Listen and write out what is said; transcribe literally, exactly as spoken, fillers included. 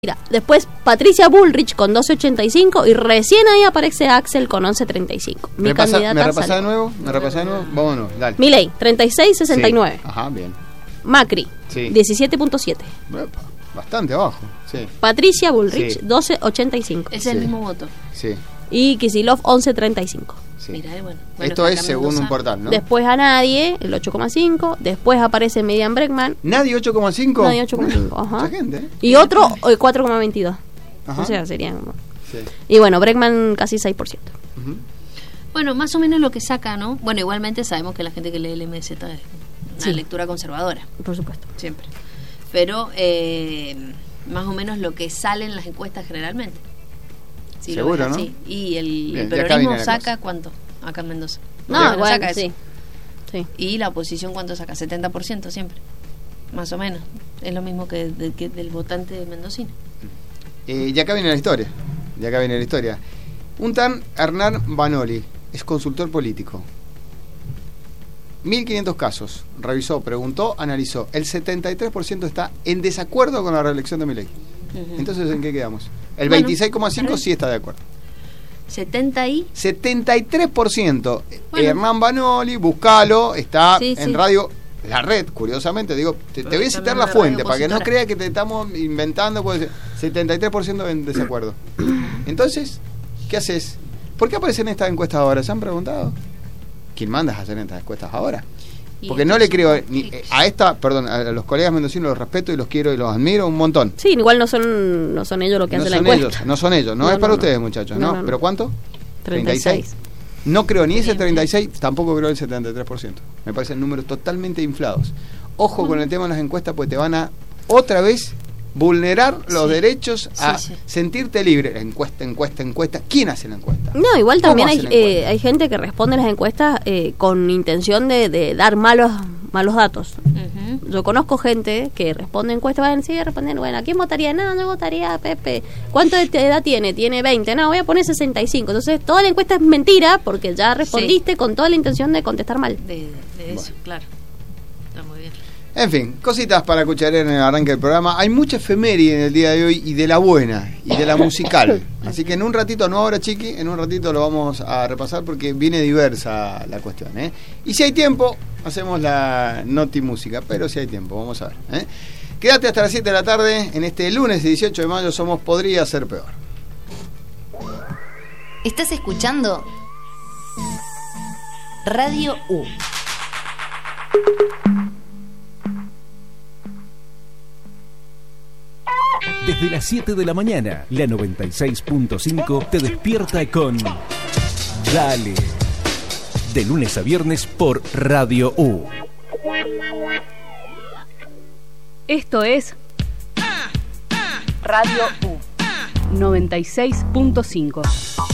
Mira, después Patricia Bullrich con doce ochenta y cinco y recién ahí aparece Axel con once treinta y cinco. Mi Repasa, candidata ¿Me repasás sale. de nuevo? ¿Me repasás de nuevo? Vámonos, dale. Milei, treinta y seis sesenta y nueve. Sí. Ajá, bien. Macri, Sí. diecisiete punto siete. Epa, bastante abajo, sí. Patricia Bullrich, Sí. doce ochenta y cinco. Es Sí. el mismo voto. Sí, Y Kicillof, once treinta y cinco. sí. Mira, eh, bueno. Bueno, Esto acá es en según Mendoza. un portal, ¿no? Después a Nadie, el ocho coma cinco. Después aparece Miriam Bregman. ¿Nadie ocho coma cinco? Nadie ocho coma cinco, ajá. Mucha gente, ¿eh? Y otro eh, cuatro coma veintidós. Ajá. O sea, serían como... Sí. Y bueno, Bregman casi seis por ciento. Ujú. Bueno, más o menos lo que saca, ¿no? Bueno, igualmente sabemos que la gente que lee el M S Z es una Sí. lectura conservadora, Por supuesto. siempre. Pero eh, más o menos lo que sale en las encuestas generalmente. Si lo Seguro, ves ¿no? así. Y el, Bien, el de acá peronismo viene la saca cosa. ¿cuánto? Acá en Mendoza. No, Bueno, igual, saca eso. sí. Sí. Y la oposición ¿cuánto saca? setenta por ciento siempre. Más o menos. Es lo mismo que, de- que del votante mendocino. Eh, y acá viene la historia. Y acá viene la historia. Un tan Hernán Banoli es consultor político. mil quinientos casos. Revisó, preguntó, analizó. El setenta y tres por ciento está en desacuerdo con la reelección de Milei. Ujú. Entonces, ¿en qué quedamos? El Bueno, veintiséis coma cinco por ciento sí está de acuerdo. setenta y setenta y tres por ciento. Bueno. Hernán Banoli, buscalo, está Sí, en sí. radio La Red, curiosamente, digo, te, te voy a Está citar en la una fuente radio para que no opositora. crea que te estamos inventando, puede ser setenta y tres por ciento en desacuerdo. Entonces, ¿qué haces? ¿Por qué aparecen estas encuestas ahora? ¿Se han preguntado? ¿Quién mandas a hacer estas encuestas ahora? Y Porque no le estos creo son ni, clics. a esta, perdón, a los colegas mendocinos los respeto y los quiero y los admiro un montón. Sí, igual no son no son ellos los que No hacen la son encuesta. ellos, no son ellos, no, No, es para no, ustedes, no. muchachos, No, ¿no? no, no. ¿Pero cuánto? treinta y seis. No creo ni ese treinta y seis, tampoco creo el setenta y tres por ciento. Me parecen números totalmente inflados. Ojo con el tema de las encuestas, pues te van a otra vez vulnerar los Sí. derechos a Sí, sí. sentirte libre. Encuesta, encuesta, encuesta. ¿Quién hace la encuesta? No, igual ¿Cómo también hay, hacen la eh, encuesta? hay gente que responde las encuestas eh, con intención de, de dar malos malos datos. Ujú. Yo conozco gente que responde encuestas, van a seguir respondiendo, bueno, ¿a quién votaría? No, no votaría a Pepe. ¿Cuánto de edad tiene? Tiene veinte. No, voy a poner sesenta y cinco. Entonces, toda la encuesta es mentira porque ya respondiste con toda la intención de contestar mal. De, de eso, Bueno. claro. Está muy bien. En fin, cositas para cucharear en el arranque del programa. Hay mucha efeméride en el día de hoy y de la buena y de la musical. Así que en un ratito, no ahora, Chiqui, en un ratito lo vamos a repasar porque viene diversa la cuestión, ¿eh? Y si hay tiempo, hacemos la noti música, pero si hay tiempo, vamos a ver, ¿eh? Quédate hasta las siete de la tarde en este lunes dieciocho de mayo. Somos Podría Ser Peor. ¿Estás escuchando? Radio U. Desde las siete de la mañana, la noventa y seis punto cinco te despierta con Dale. De lunes a viernes por Radio U. Esto es Radio U noventa y seis punto cinco.